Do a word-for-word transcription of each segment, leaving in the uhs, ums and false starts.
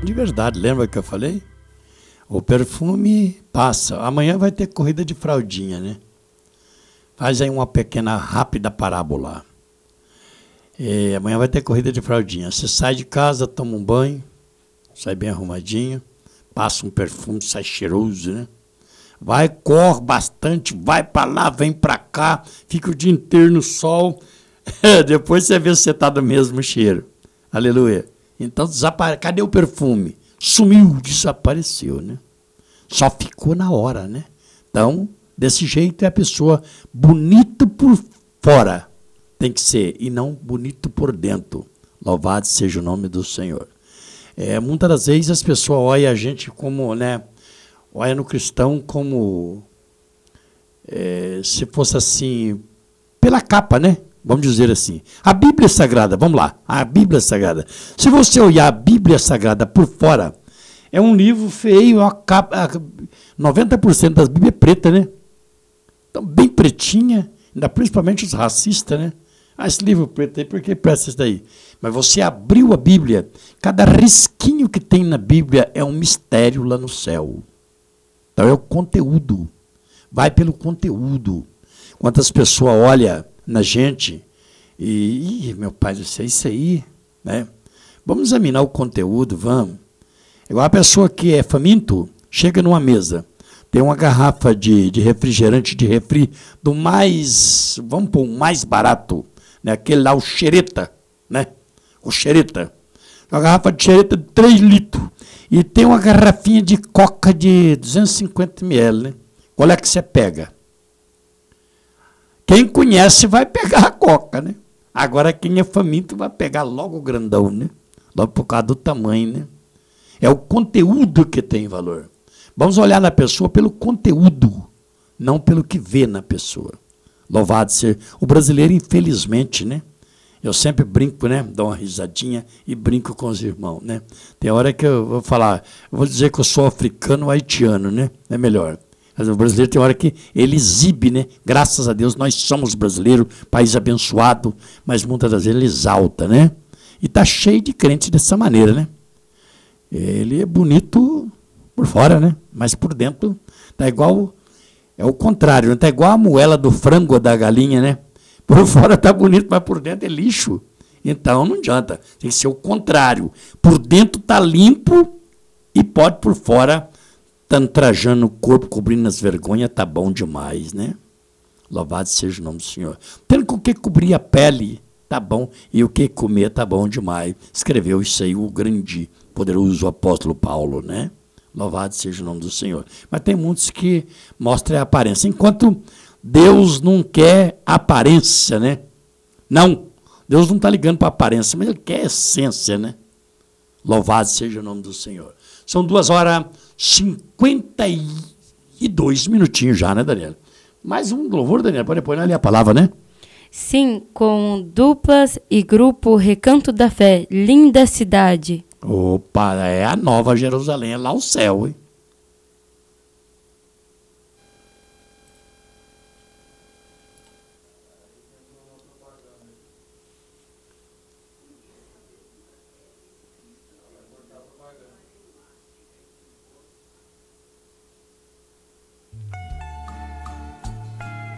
De verdade, lembra que eu falei? O perfume passa. Amanhã vai ter corrida de fraldinha, né? Faz aí uma pequena, rápida parábola. E amanhã vai ter corrida de fraldinha. Você sai de casa, toma um banho, sai bem arrumadinho, passa um perfume, sai cheiroso, né? Vai, corre bastante, vai para lá, vem para cá, fica o dia inteiro no sol. Depois você vê se você está do mesmo cheiro. Aleluia. Então, desapare... cadê o perfume? Sumiu, desapareceu, né? Só ficou na hora, né? Então, desse jeito é a pessoa bonita por fora. Tem que ser, e não bonito por dentro. Louvado seja o nome do Senhor. É, muitas das vezes as pessoas olham a gente como, né? Olha no cristão como é, se fosse assim, pela capa, né? Vamos dizer assim. A Bíblia Sagrada, vamos lá, a Bíblia Sagrada. Se você olhar a Bíblia Sagrada por fora, é um livro feio, a capa, noventa por cento das Bíblias é preta, né? Então, bem pretinha, ainda principalmente os racistas, né? Ah, esse livro preto aí, por que presta isso daí? Mas você abriu a Bíblia, cada risquinho que tem na Bíblia é um mistério lá no céu. Então é o conteúdo. Vai pelo conteúdo. Quantas pessoas olham na gente e, ih, meu pai, isso é isso aí, né? Vamos examinar o conteúdo, vamos. Igual a pessoa que é faminto, chega numa mesa, tem uma garrafa de, de refrigerante, de refri, do mais, vamos pôr, o mais barato, né? Aquele lá, o xereta, né? O xereta. Uma garrafa de xereta de três litros. E tem uma garrafinha de coca de duzentos e cinquenta mililitros, né? Qual é que você pega? Quem conhece vai pegar a coca, né? Agora quem é faminto vai pegar logo o grandão, né? Logo por causa do tamanho, né? É o conteúdo que tem valor. Vamos olhar na pessoa pelo conteúdo, não pelo que vê na pessoa. Louvado seja. O brasileiro, infelizmente, né? Eu sempre brinco, né? Dou uma risadinha e brinco com os irmãos, né? Tem hora que eu vou falar, eu vou dizer que eu sou africano ou haitiano, né? É melhor. Mas o brasileiro tem hora que ele exibe, né? Graças a Deus, nós somos brasileiros, país abençoado, mas muitas das vezes ele exalta, né? E está cheio de crentes dessa maneira, né? Ele é bonito por fora, né? Mas por dentro está igual, é o contrário, está igual a moela do frango ou da galinha, né? Por fora está bonito, mas por dentro é lixo. Então não adianta, tem que ser o contrário. Por dentro está limpo e pode por fora tá trajando o corpo, cobrindo as vergonhas, tá bom demais, né? Louvado seja o nome do Senhor. Tendo com o que cobrir a pele, tá bom, e o que comer, tá bom demais. Escreveu isso aí o grande, poderoso apóstolo Paulo, né? Louvado seja o nome do Senhor. Mas tem muitos que mostram a aparência. Enquanto Deus não quer aparência, né? Não, Deus não está ligando para a aparência, mas Ele quer a essência, né? Louvado seja o nome do Senhor. São duas horas e cinquenta e dois minutinhos já, né, Daniela? Mais um louvor, Daniela, pode pôr ali a palavra, né? Sim, com duplas e grupo Recanto da Fé, linda cidade. Opa, é a Nova Jerusalém, é lá o céu, hein?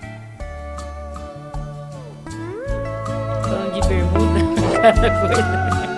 Falando de bermuda, cada coisa.